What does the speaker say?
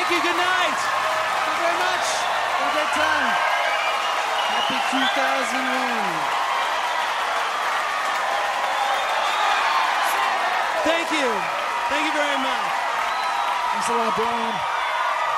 Thank you. Good night. Thank you very much. Have a great time. Happy 2001. Thank you. Thank you very much. Thanks a lot, Brian.